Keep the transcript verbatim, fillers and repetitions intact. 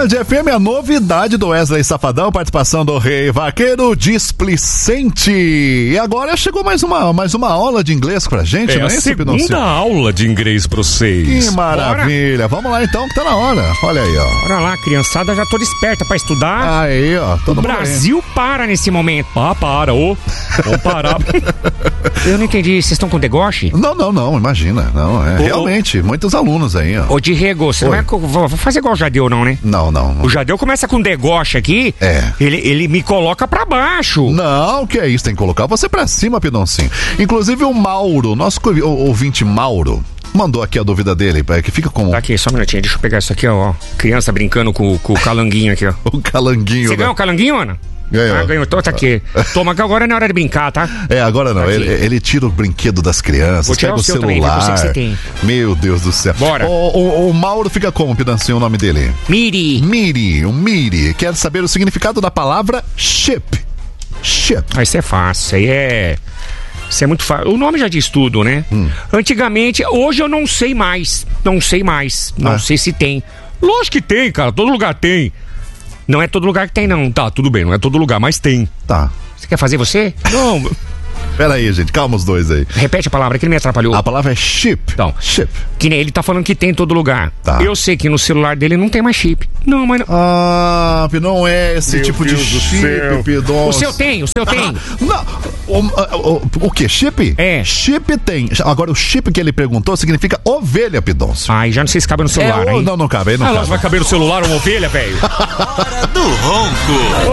Band F M, a novidade do Wesley Safadão, participação do Rei Vaqueiro Displicente. E agora chegou mais uma, mais uma aula de inglês pra gente, é não é a isso, segunda Pinocchio? aula de inglês pra vocês. Que maravilha. Bora. Vamos lá então, que tá na hora. Olha aí, ó. Bora lá, criançada, já tô desperta pra estudar. Aí, ó. O Brasil aí. Para nesse momento. Ah, para, ô. Vamos parar. Eu não entendi, vocês estão com deboche? Não, não, não, imagina. Não, é ô, realmente, muitos alunos aí, ó. Ô, Diego, você Oi. não vai fazer igual o Jadeu, não, né? Não, não, não. O Jadeu começa com deboche aqui, é. ele, ele me coloca pra baixo. Não, que é isso, tem que colocar você pra cima, Pidoncinho. Inclusive o Mauro, nosso ouvinte Mauro, mandou aqui a dúvida dele, que fica com... Tá aqui, só um minutinho, deixa eu pegar isso aqui, ó. Criança brincando com, com o calanguinho aqui, ó. O calanguinho. Você né? ganhou o calanguinho, Ana? Ganhou. Ah, ganhou, tô, tá aqui. Toma, que agora não é hora de brincar, tá? É, agora não, tá ele, ele tira o brinquedo das crianças, Vou tirar pega o, o seu celular. também, você que tem. Meu Deus do céu. Bora. O, o, o Mauro fica como, Pidancinho, o nome dele? Miri. Miri, o Miri. Quer saber o significado da palavra ship. Ship. Ah, isso é fácil, aí é... Isso é muito fácil. O nome já diz tudo, né? Hum. Antigamente, hoje eu não sei mais. Não sei mais. Não ah. sei se tem. Lógico que tem, cara. Todo lugar tem. Não é todo lugar que tem, não. Tá, tudo bem. Não é todo lugar, mas tem. Tá. Você quer fazer você? Não. Pera aí, gente. Calma os dois aí. Repete a palavra, que ele me atrapalhou. A palavra é chip. Então, chip. Que nem ele tá falando que tem em todo lugar. Tá. Eu sei que no celular dele não tem mais chip. Não, mas não. Ah, não é esse Meu tipo Deus de chip, Pidon. O seu tem, o seu tem. Não. O, o, o que? Chip? É. Chip tem. Agora, o chip que ele perguntou significa ovelha, Pidoncio. Ai, já não sei se cabe no celular, é, hein? Não, não cabe. Aí não ah, cabe. vai caber no celular uma ovelha, velho? Hora do Ronco.